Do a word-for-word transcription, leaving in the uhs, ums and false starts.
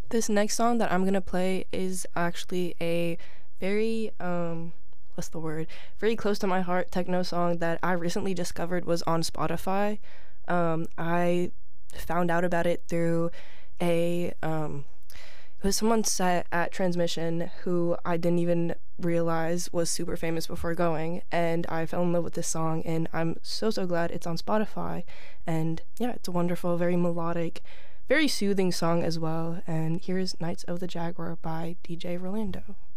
This next song that I'm gonna play is actually a very um what's the word? Very close to my heart techno song that I recently discovered was on Spotify. Um, I found out about it through a um it was someone set at Transmission who I didn't even realize was super famous before going, and I fell in love with this song, and I'm so so glad it's on Spotify. And yeah, it's a wonderful, very melodic, very soothing song as well. And here's Knights of the Jaguar by D J Rolando.